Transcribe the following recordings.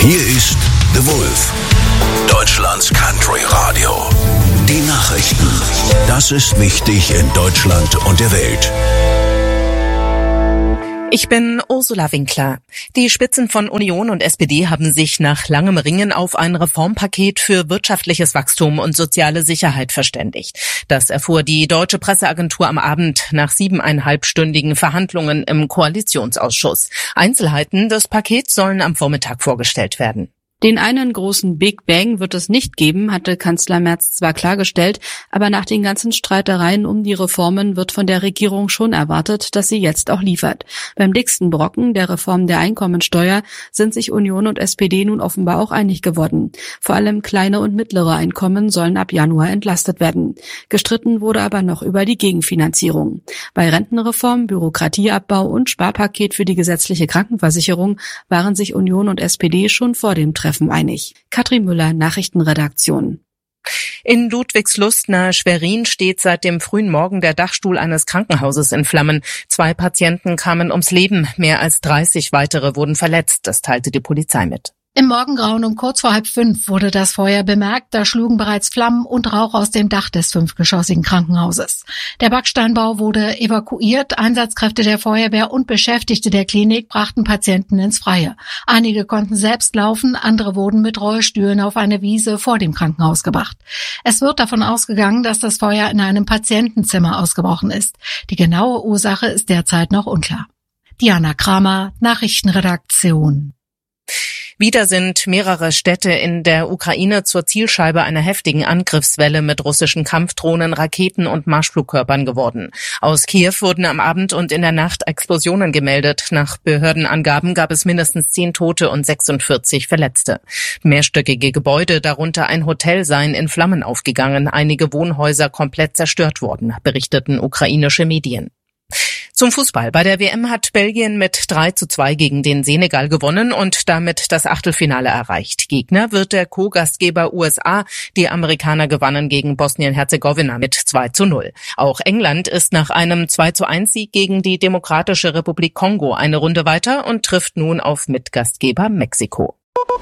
Hier ist The Wolf, Deutschlands Country Radio. Die Nachrichten. Das ist wichtig in Deutschland und der Welt. Ich bin Ursula Winkler. Die Spitzen von Union und SPD haben sich nach langem Ringen auf ein Reformpaket für wirtschaftliches Wachstum und soziale Sicherheit verständigt. Das erfuhr die Deutsche Presseagentur am Abend nach 7,5-stündigen Verhandlungen im Koalitionsausschuss. Einzelheiten des Pakets sollen am Vormittag vorgestellt werden. Den einen großen Big Bang wird es nicht geben, hatte Kanzler Merz zwar klargestellt, aber nach den ganzen Streitereien um die Reformen wird von der Regierung schon erwartet, dass sie jetzt auch liefert. Beim dicksten Brocken, der Reform der Einkommensteuer, sind sich Union und SPD nun offenbar auch einig geworden. Vor allem kleine und mittlere Einkommen sollen ab Januar entlastet werden. Gestritten wurde aber noch über die Gegenfinanzierung. Bei Rentenreform, Bürokratieabbau und Sparpaket für die gesetzliche Krankenversicherung waren sich Union und SPD schon vor dem Treffen einig. Katrin Müller, Nachrichtenredaktion. In Ludwigslust nahe Schwerin steht seit dem frühen Morgen der Dachstuhl eines Krankenhauses in Flammen. 2 Patienten kamen ums Leben, mehr als 30 weitere wurden verletzt, das teilte die Polizei mit. Im Morgengrauen um kurz vor 4:30 wurde das Feuer bemerkt. Da schlugen bereits Flammen und Rauch aus dem Dach des 5-geschossigen Krankenhauses. Der Backsteinbau wurde evakuiert. Einsatzkräfte der Feuerwehr und Beschäftigte der Klinik brachten Patienten ins Freie. Einige konnten selbst laufen, andere wurden mit Rollstühlen auf eine Wiese vor dem Krankenhaus gebracht. Es wird davon ausgegangen, dass das Feuer in einem Patientenzimmer ausgebrochen ist. Die genaue Ursache ist derzeit noch unklar. Diana Kramer, Nachrichtenredaktion. Wieder sind mehrere Städte in der Ukraine zur Zielscheibe einer heftigen Angriffswelle mit russischen Kampfdrohnen, Raketen und Marschflugkörpern geworden. Aus Kiew wurden am Abend und in der Nacht Explosionen gemeldet. Nach Behördenangaben gab es mindestens 10 Tote und 46 Verletzte. Mehrstöckige Gebäude, darunter ein Hotel, seien in Flammen aufgegangen. Einige Wohnhäuser komplett zerstört worden, berichteten ukrainische Medien. Zum Fußball. Bei der WM hat Belgien mit 3:2 gegen den Senegal gewonnen und damit das Achtelfinale erreicht. Gegner wird der Co-Gastgeber USA. Die Amerikaner gewannen gegen Bosnien-Herzegowina mit 2:0. Auch England ist nach einem 2:1-Sieg gegen die Demokratische Republik Kongo eine Runde weiter und trifft nun auf Mitgastgeber Mexiko.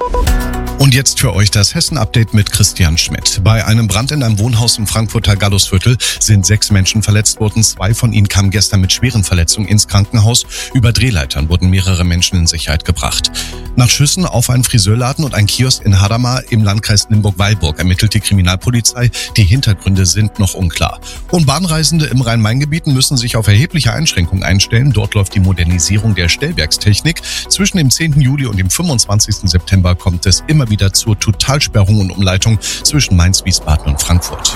Und jetzt für euch das Hessen-Update mit Christian Schmidt. Bei einem Brand in einem Wohnhaus im Frankfurter Gallusviertel sind 6 Menschen verletzt worden. 2 von ihnen kamen gestern mit schweren Verletzungen ins Krankenhaus. Über Drehleitern wurden mehrere Menschen in Sicherheit gebracht. Nach Schüssen auf einen Friseurladen und einen Kiosk in Hadamar im Landkreis Limburg-Weilburg ermittelt die Kriminalpolizei. Die Hintergründe sind noch unklar. Und Bahnreisende im Rhein-Main-Gebiet müssen sich auf erhebliche Einschränkungen einstellen. Dort läuft die Modernisierung der Stellwerkstechnik. Zwischen dem 10. Juli und dem 25. September kommt es immer wieder zur Totalsperrung und Umleitung zwischen Mainz, Wiesbaden und Frankfurt.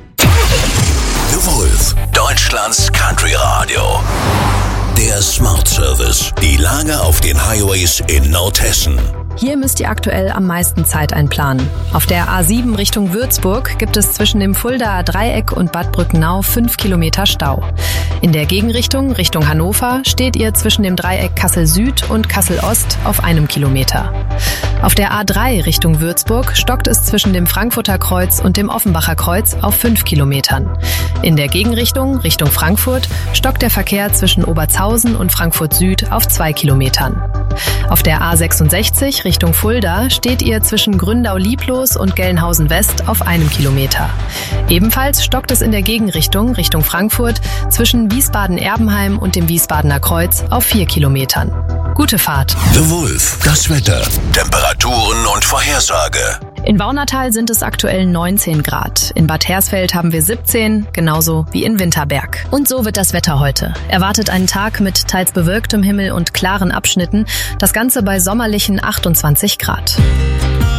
The Wolf, Deutschlands Country Radio. Der Smart Service. Die Lage auf den Highways in Nordhessen. Hier müsst ihr aktuell am meisten Zeit einplanen. Auf der A7 Richtung Würzburg gibt es zwischen dem Fuldaer Dreieck und Bad Brückenau 5 Kilometer Stau. In der Gegenrichtung, Richtung Hannover, steht ihr zwischen dem Dreieck Kassel Süd und Kassel Ost auf 1 Kilometer. Auf der A3 Richtung Würzburg stockt es zwischen dem Frankfurter Kreuz und dem Offenbacher Kreuz auf 5 Kilometern. In der Gegenrichtung, Richtung Frankfurt, stockt der Verkehr zwischen Obertshausen und Frankfurt Süd auf 2 Kilometern. Auf der A66 Richtung Fulda steht ihr zwischen Gründau-Lieblos und Gelnhausen West auf 1 Kilometer. Ebenfalls stockt es in der Gegenrichtung Richtung Frankfurt zwischen Wiesbaden-Erbenheim und dem Wiesbadener Kreuz auf 4 Kilometern. Gute Fahrt. The Wolf, das Wetter, Temperaturen und Vorhersage. In Baunatal sind es aktuell 19 Grad. In Bad Hersfeld haben wir 17, genauso wie in Winterberg. Und so wird das Wetter heute. Erwartet einen Tag mit teils bewölktem Himmel und klaren Abschnitten. Das Ganze bei sommerlichen 28 Grad.